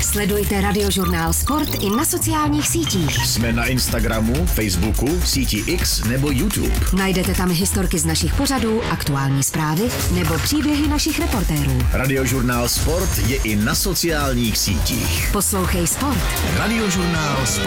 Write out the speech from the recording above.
Sledujte Radiožurnál Sport i na sociálních sítích. Jsme na Instagramu, Facebooku, síti X nebo YouTube. Najdete tam historky z našich pořadů, aktuální zprávy nebo příběhy našich reportérů. Radiožurnál Sport je i na sociálních sítích. Poslouchej Sport. Radiožurnál Sport.